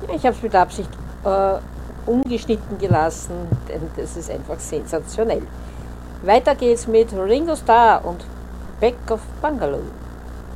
Ja, ich habe es mit Absicht ungeschnitten gelassen, denn das ist einfach sensationell. Weiter geht's mit Ringo Starr und Back of Bungalow.